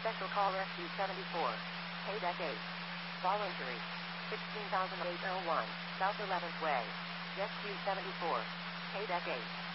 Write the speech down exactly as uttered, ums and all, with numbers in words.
Special call Rescue seventy-four. Paydeck eight. Voluntary. sixteen thousand eight oh one, South eleventh Way. Rescue seventy-four. Paydeck eight.